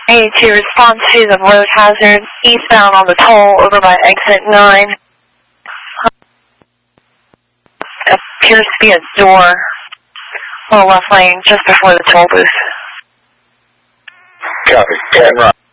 to respond to the road hazard eastbound on the toll over by exit 9. Appears to be a door on the left lane just before the toll booth. Copy. 10 right.